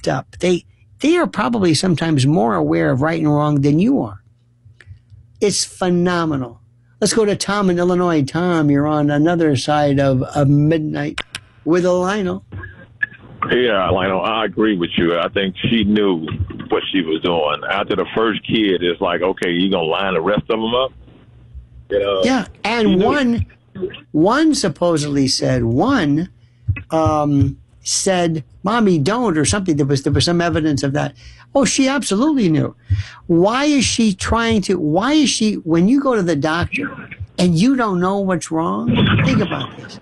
waked up. They are probably sometimes more aware of right and wrong than you are. It's phenomenal. Let's go to Tom in Illinois. Tom, you're on another side of midnight with a Lionel. Yeah, Lionel, I agree with you. I think she knew what she was doing. After the first kid, it's like, okay, you going to line the rest of them up? You know, yeah, and one supposedly said, said, "Mommy, don't," or something. There was some evidence of that. Oh, she absolutely knew. Why is she when you go to the doctor and you don't know what's wrong? Think about this.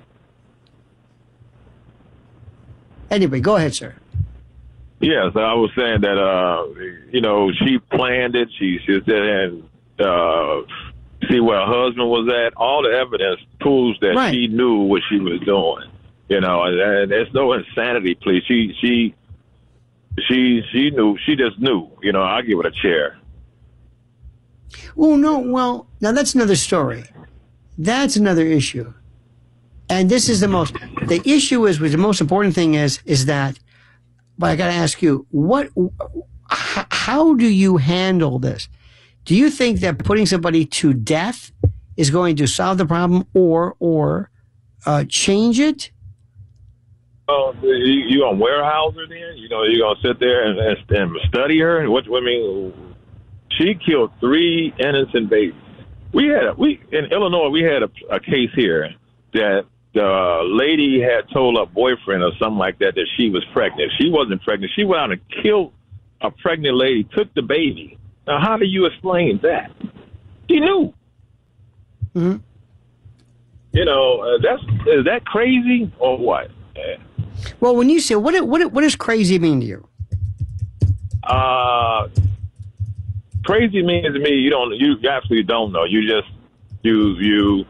Anyway, go ahead, sir. Yes, I was saying that, she planned it. She sit there and see where her husband was at. All the evidence proves that she knew what she was doing. And there's no insanity, please. She knew. She just knew. I give it a chair. Well, no. Well, now that's another story. That's another issue. And this is the issue is, the most important thing is that, but I got to ask you, how do you handle this? Do you think that putting somebody to death is going to solve the problem or change it? You gonna warehouse her then? You gonna sit there and study her? She killed 3 innocent babies. In Illinois we had a case here that the lady had told her boyfriend or something like that she was pregnant. She wasn't pregnant. She went out and killed a pregnant lady, took the baby. Now, how do you explain that? She knew. Mm-hmm. Is that crazy or what? Well, when you say what does crazy mean to you? Crazy means to me you absolutely don't know. You just you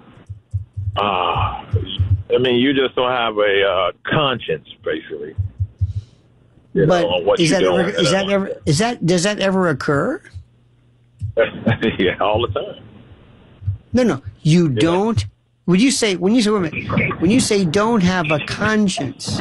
just don't have a conscience, basically. But what does that ever occur? Yeah, all the time. No, you don't. When you say don't have a conscience,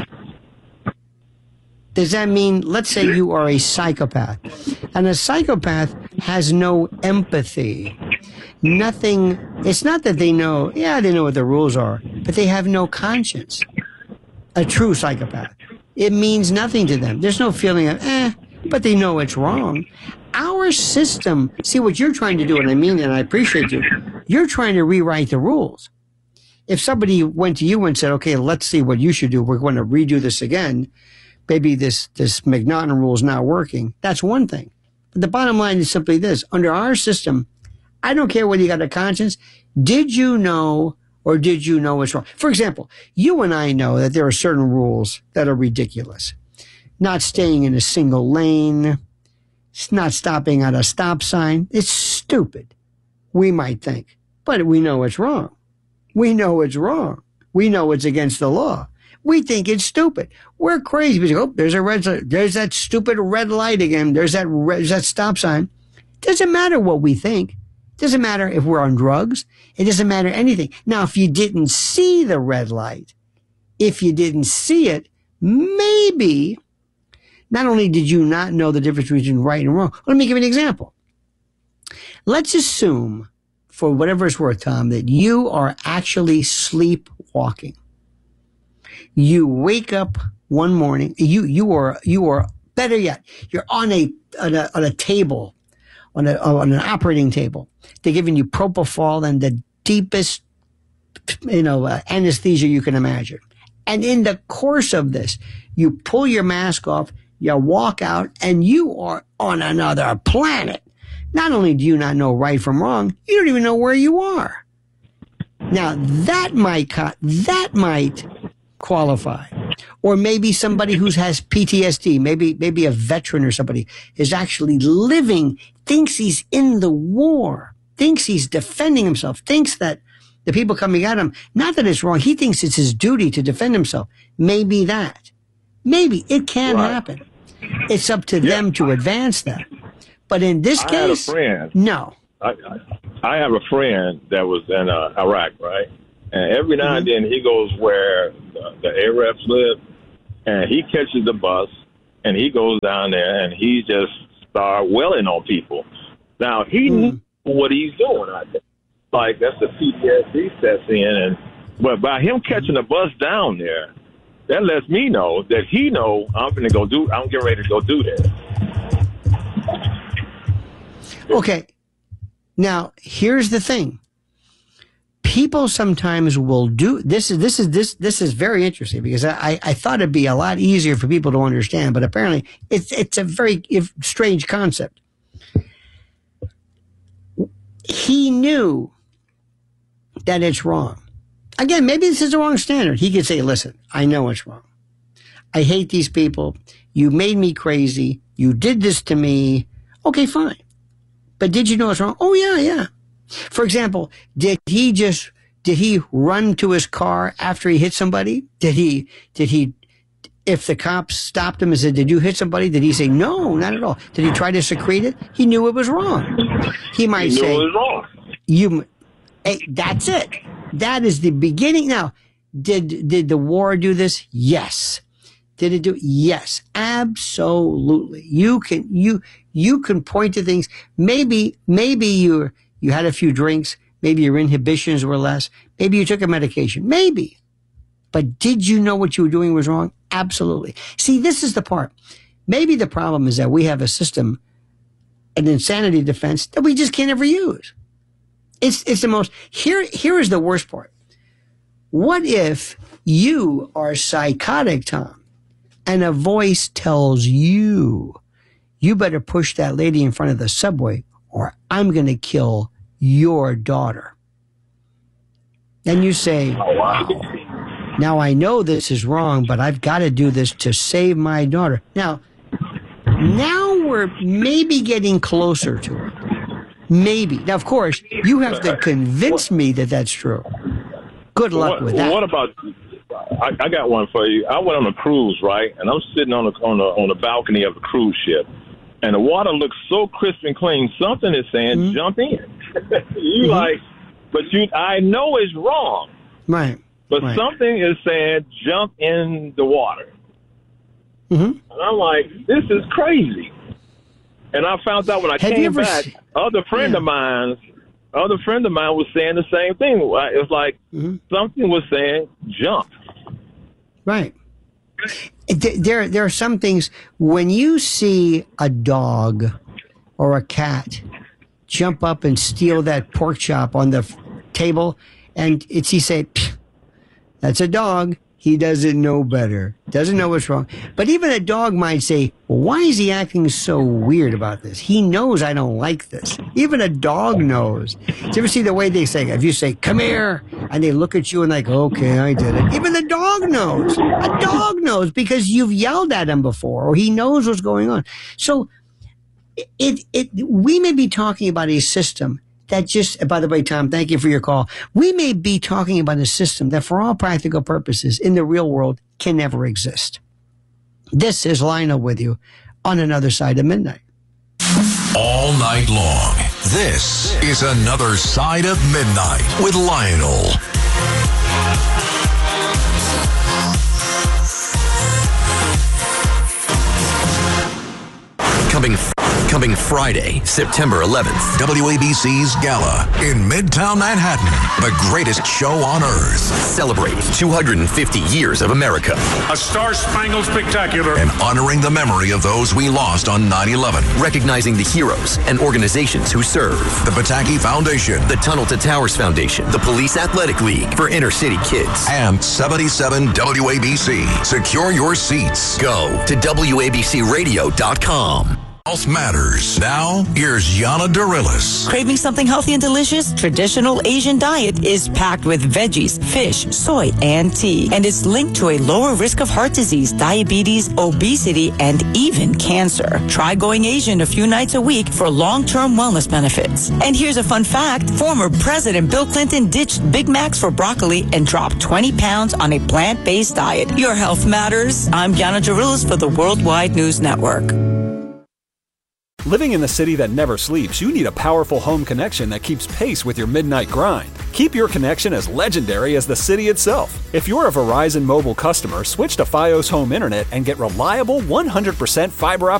does that mean, let's say you are a psychopath, and a psychopath has no empathy, nothing. It's not that they know what the rules are, but they have no conscience. A true psychopath, it means nothing to them. There's no feeling of but they know it's wrong. Our system, see what you're trying to do, and I appreciate you. You're trying to rewrite the rules. If somebody went to you and said, okay, let's see what you should do. We're going to redo this again. Maybe this McNaughton rule is not working. That's one thing. But the bottom line is simply this. Under our system, I don't care whether you got a conscience. Did you know or did you know what's wrong? For example, you and I know that there are certain rules that are ridiculous. Not staying in a single lane. Not stopping at a stop sign. It's stupid. We might think. But we know it's wrong. We know it's wrong. We know it's against the law. We think it's stupid. We're crazy. We go, there's a red light. There's that stupid red light again. There's that stop sign. Doesn't matter what we think. Doesn't matter if we're on drugs. It doesn't matter anything. Now, if you didn't see the red light, if you didn't see it, maybe not only did you not know the difference between right and wrong. Let me give you an example. Let's assume, for whatever it's worth, Tom, that you are actually sleepwalking. You wake up one morning. You are better yet. You're on a table, on an operating table. They're giving you propofol and the deepest, anesthesia you can imagine. And in the course of this, you pull your mask off, you walk out, and you are on another planet. Not only do you not know right from wrong, you don't even know where you are. Now, that might qualify. Or maybe somebody who has PTSD, maybe a veteran or somebody is actually living, thinks he's in the war, thinks he's defending himself, thinks that the people coming at him, not that it's wrong, he thinks it's his duty to defend himself. Maybe that. Maybe it can happen. It's up to them to advance that. But in this case, I had a friend. No. I have a friend that was in Iraq, right? And every now and then he goes where the Arabs live, and he catches the bus, and he goes down there and he just start welling on people. Now he knew what he's doing. I think, like that's the PTSD sets in, but by him catching the bus down there, that lets me know that he know I'm getting ready to go do this. Okay. Now here's the thing. People sometimes will do this. This is very interesting because I thought it'd be a lot easier for people to understand, but apparently it's a very strange concept. He knew that it's wrong. Again, maybe this is the wrong standard. He could say, "Listen, I know it's wrong. I hate these people. You made me crazy. You did this to me. Okay, fine. But did you know it's wrong? Oh yeah." For example, did he run to his car after he hit somebody? Did he, if the cops stopped him and said, "Did you hit somebody?" Did he say, "No, not at all"? Did he try to secrete it? He knew it was wrong. He might say, it was wrong. Hey, that's it. That is the beginning. Now, did the war do this? Yes. Did it do? Yes, absolutely. You can point to things. Maybe you had a few drinks. Maybe your inhibitions were less. Maybe you took a medication. Maybe. But did you know what you were doing was wrong? Absolutely. See, this is the part. Maybe the problem is that we have a system, an insanity defense that we just can't ever use. It's the most, here is the worst part. What if you are psychotic, Tom, and a voice tells you, you better push that lady in front of the subway or I'm going to kill your daughter. Then you say, wow, now I know this is wrong, but I've got to do this to save my daughter. Now we're maybe getting closer to it. Maybe. Now, of course, you have to convince me that that's true. Good luck with that. What about, I got one for you. I went on a cruise, right? And I'm sitting on the balcony of the cruise ship. And the water looks so crisp and clean. Something is saying, jump in. I know it's wrong. Right. But something is saying, jump in the water. And I'm like, this is crazy. And I found out when I came back, other friend of mine was saying the same thing. It was like something was saying, jump. Right. There are some things, when you see a dog or a cat jump up and steal that pork chop on the table, and he say, that's a dog. He doesn't know better. Doesn't know what's wrong. But even a dog might say, well, why is he acting so weird about this? He knows I don't like this. Even a dog knows. Do you ever see the way they say, if you say, come here, and they look at you and like, okay, I did it. Even the dog knows. A dog knows because you've yelled at him before, or he knows what's going on. So we may be talking about a system that just, by the way, Tom, thank you for your call. We may be talking about a system that for all practical purposes in the real world can never exist. This is Lionel with you on Another Side of Midnight. All night long, this is Another Side of Midnight with Lionel. Coming Friday, September 11th, WABC's Gala in Midtown Manhattan, the greatest show on earth. Celebrate 250 years of America. A star-spangled spectacular. And honoring the memory of those we lost on 9/11. Recognizing the heroes and organizations who serve. The Pataki Foundation. The Tunnel to Towers Foundation. The Police Athletic League for inner city kids. And 77 WABC. Secure your seats. Go to WABCRadio.com. Health matters. Now, here's Yana Darilis. Craving something healthy and delicious? Traditional Asian diet is packed with veggies, fish, soy, and tea. And it's linked to a lower risk of heart disease, diabetes, obesity, and even cancer. Try going Asian a few nights a week for long-term wellness benefits. And here's a fun fact. Former President Bill Clinton ditched Big Macs for broccoli and dropped 20 pounds on a plant-based diet. Your health matters. I'm Yana Darilis for the Worldwide News Network. Living in the city that never sleeps, you need a powerful home connection that keeps pace with your midnight grind. Keep your connection as legendary as the city itself. If you're a Verizon Mobile customer, switch to Fios Home Internet and get reliable 100% fiber optic